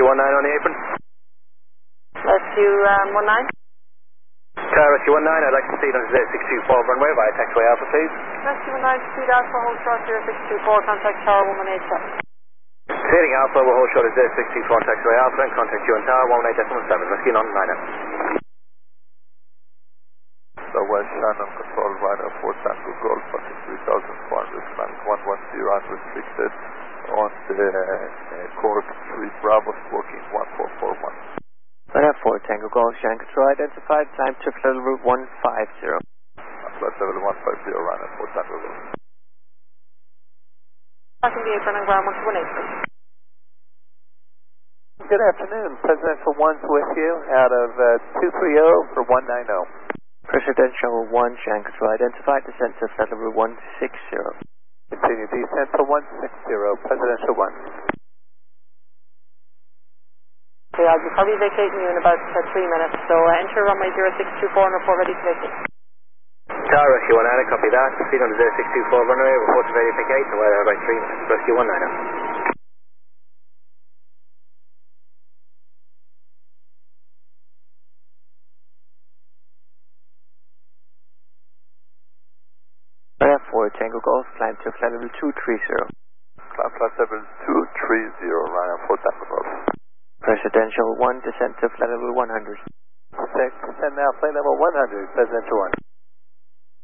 Rescue 19 on the apron. Rescue 19. Car Rescue 19, I'd like to proceed on 0624 runway via taxiway Alpha, please. Rescue 19, speed Alpha, hold short 0624, contact Tower 118. Proceeding Alpha, we'll hold short at 0624 on taxiway Alpha and contact you on Tower 18.7, Rescue 19. West Shannon, control runner 4 Tango Golf, 3,400, climb 110 unrestricted on the Cork 3 Bravo, working 1441. Runner 4 Tango Golf, Shannon control identified, climb triple level route 150. Flight level 150, runner 4 Tango Golf. Passing the apron and ground 1218. Good afternoon, Presidential 1's with you out of 230 for 190. Presidential 1, Shannon control identified, descent to flight level 160. Continue descent to 160, Presidential 1. Okay, I'll be probably vacating you in about 3 minutes, so enter runway 0624 and report ready to vacate. Tower Rescue 19, copy that. Proceed on the 0624 runway, report to ready to vacate, and we're about 3 minutes. Rescue 19. Runner 4 Tango Golf, climb to flight level 230. Climb flight level 230, runner 4 Tango Golf. Presidential 1, descent to flight level 100. Descend now, flight level 100, Presidential 1.